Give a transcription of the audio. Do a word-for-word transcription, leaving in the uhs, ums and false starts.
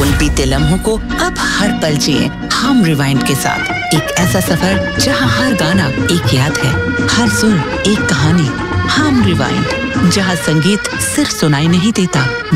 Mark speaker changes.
Speaker 1: उन बीते लम्हों को अब हर पल जिए हम रिवाइंड के साथ। एक ऐसा सफर जहां हर गाना एक याद है, हर सुर एक कहानी। हम रिवाइंड, जहां संगीत सिर्फ सुनाई नहीं देता